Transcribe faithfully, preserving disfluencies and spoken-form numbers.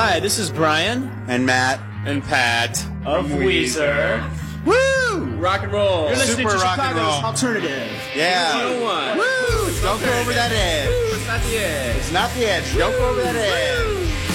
Hi, this is Brian. And Matt. And Pat. Of Weezer. Woo! Rock and roll. You're listening Super to rock and Chicago's roll. Alternative. Yeah. Woo! one. Woo! Don't go over that edge. Woo, it's not the edge. It's not the edge. Don't go over that edge.